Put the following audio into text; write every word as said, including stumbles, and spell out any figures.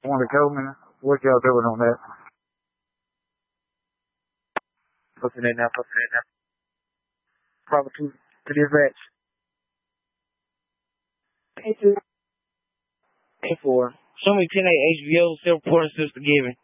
Wanda Coleman, what y'all doing on that? Posting that now, posting that now. Probably to, to dispatch. Hey, two. Hey, four. Show me ten eight H B O, self-reporting sister given.